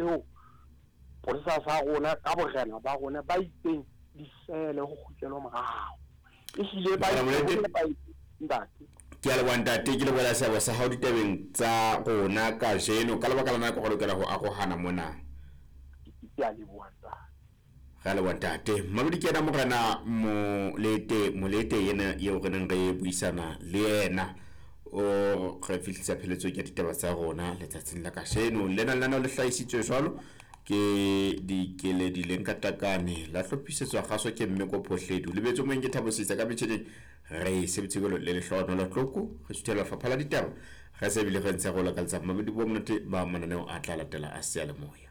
tseo polisa sa rona ka borena ba rona ba itseng di sele ho kgutlelwa morao ehlile ba ntate ke a leboha ntate ke leboha seabo sa hao ditabeng tsa rona ka jeno ka lebaka la nako go lokela ho arohana mona ke a leboha ntate ga leboha ntate mabedi ke ena morena molete yena yeo re neng re buisana le yena o re fihlisa pheletso ke ditaba tsa rona letsatsing la kasheno lena lana le hlahisitswe jwalo ke dikeledi leng ka takane la hlophisetswa kgaso ke mmeko phohledu le betso mong ke Thabositse ka betšheding re sebetsego le lehlono la tloko re sutela faphala ditaba ga se bile re ntse go la ka letsa mabedi bo monate ba mananeo a tla latela a se a le moya.